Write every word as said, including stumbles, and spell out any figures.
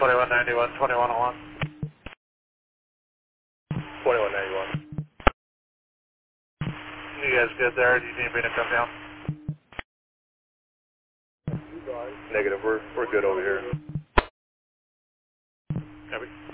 twenty-one ninety-one, twenty-one oh one. twenty-one ninety-one. You guys good there? Do you need me to come down? Negative, we're, we're good over here. Copy.